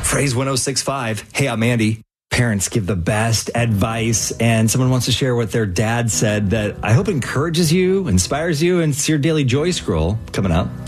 Phrase 1065. Hey, I'm Andy. Parents give the best advice, and someone wants to share what their dad said that I hope encourages you, inspires you, and it's your daily joy scroll coming up.